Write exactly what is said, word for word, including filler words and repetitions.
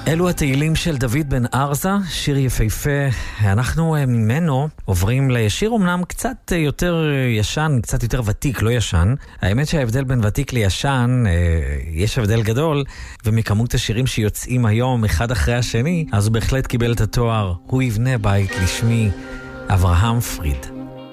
אלו התהילים של דוד בן ארזה, שיר יפהפה. אנחנו ממנו עוברים לשיר אומנם קצת יותר ישן, קצת יותר ותיק, לא ישן. האמת שההבדל בין ותיק לישן, יש הבדל גדול, ומכמות השירים שיוצאים היום אחד אחרי השני, אז הוא בהחלט קיבל את התואר, הוא יבנה בית לשמי, אברהם פריד.